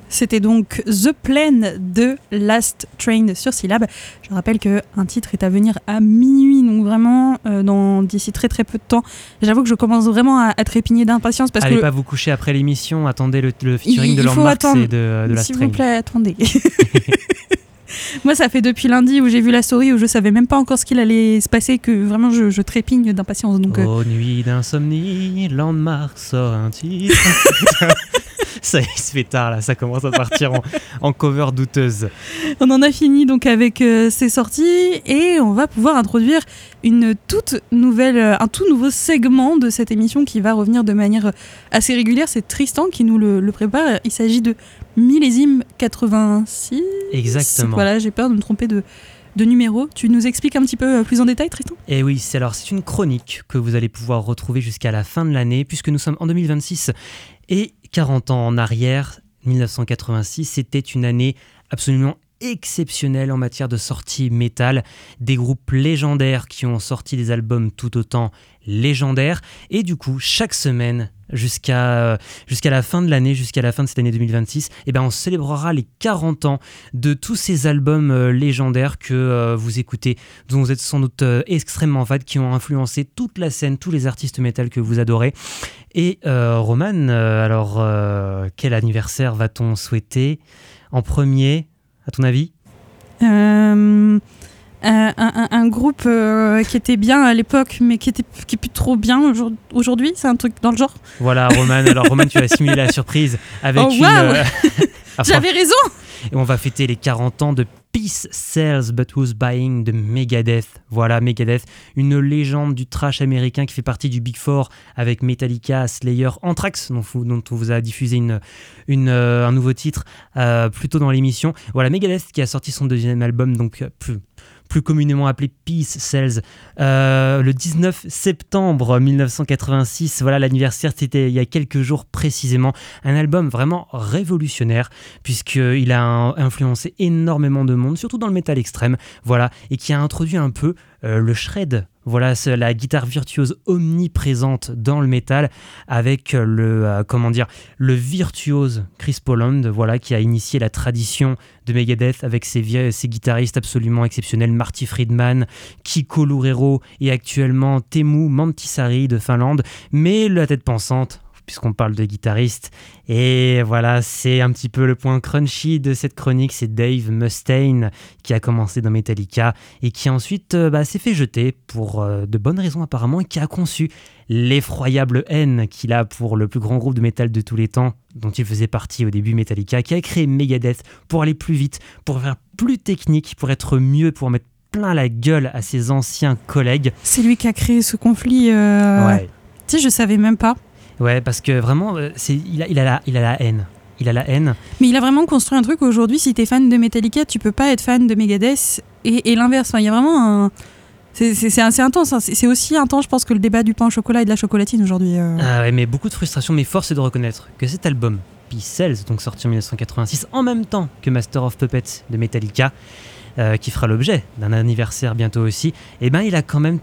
C'était donc The Plan de Last Train sur Syllab. Je rappelle qu'un titre est à venir à minuit, donc vraiment d'ici très très peu de temps. J'avoue que je commence vraiment à trépigner d'impatience. Parce Allez pas vous coucher après l'émission, attendez le featuring de Lord Marx et de Last Train. S'il vous plaît, attendez. Moi, ça fait depuis lundi où j'ai vu la story où je savais même pas encore ce qu'il allait se passer que vraiment je trépigne d'impatience. Donc, nuit d'insomnie, Landmark sort un titre. Ça, il se fait tard là, ça commence à partir en cover douteuse. On en a fini donc avec ces sorties et on va pouvoir introduire un tout nouveau segment de cette émission qui va revenir de manière assez régulière. C'est Tristan qui nous le prépare. Il s'agit de Millésime 86. Exactement. Voilà, j'ai peur de me tromper de numéro. Tu nous expliques un petit peu plus en détail, Tristan ? Et oui, c'est une chronique que vous allez pouvoir retrouver jusqu'à la fin de l'année, puisque nous sommes en 2026 et 40 ans en arrière, 1986, c'était une année absolument exceptionnelle en matière de sortie métal, des groupes légendaires qui ont sorti des albums tout autant légendaires, et du coup, chaque semaine, jusqu'à la fin de l'année, jusqu'à la fin de cette année 2026, on célébrera les 40 ans de tous ces albums légendaires que vous écoutez, dont vous êtes sans doute extrêmement fans, qui ont influencé toute la scène, tous les artistes métal que vous adorez. Et Roman, quel anniversaire va-t-on souhaiter en premier, à ton avis ? Un groupe qui était bien à l'époque, mais qui est plus trop bien aujourd'hui, c'est un truc dans le genre. Voilà, Roman. Alors, Roman, tu as simulé la surprise avec J'avais raison. Et on va fêter les 40 ans de Peace Sells But Who's Buying de Megadeth. Voilà, Megadeth, une légende du thrash américain qui fait partie du Big Four avec Metallica, Slayer, Anthrax, dont on vous a diffusé un nouveau titre plus tôt dans l'émission. Voilà, Megadeth qui a sorti son deuxième album, donc plus communément appelé Peace Sells, le 19 septembre 1986. Voilà, l'anniversaire, c'était il y a quelques jours précisément. Un album vraiment révolutionnaire, puisqu'il a influencé énormément de monde, surtout dans le métal extrême, voilà, et qui a introduit un peu le shred. Voilà, c'est la guitare virtuose omniprésente dans le métal, avec le virtuose Chris Poland, voilà, qui a initié la tradition de Megadeth avec ses guitaristes absolument exceptionnels, Marty Friedman, Kiko Loureiro et actuellement Teemu Mantisari de Finlande. Mais la tête pensante, puisqu'on parle de guitariste, et voilà, c'est un petit peu le point crunchy de cette chronique, c'est Dave Mustaine qui a commencé dans Metallica et qui ensuite s'est fait jeter pour de bonnes raisons apparemment, et qui a conçu l'effroyable haine qu'il a pour le plus grand groupe de métal de tous les temps, dont il faisait partie au début, Metallica, qui a créé Megadeth pour aller plus vite, pour faire plus technique, pour être mieux, pour mettre plein la gueule à ses anciens collègues. C'est lui qui a créé ce conflit. Ouais. Tu sais, je savais même pas. Ouais, parce que vraiment, il a la haine. Il a la haine. Mais il a vraiment construit un truc. Aujourd'hui, si t'es fan de Metallica, tu peux pas être fan de Megadeth et l'inverse. Enfin, il y a vraiment un... C'est assez intense. Hein. C'est aussi intense, je pense, que le débat du pain au chocolat et de la chocolatine aujourd'hui. Ah ouais, mais beaucoup de frustration. Mais force est de reconnaître que cet album, Peace Sells, donc sorti en 1986, en même temps que Master of Puppets de Metallica, qui fera l'objet d'un anniversaire bientôt aussi, il a quand même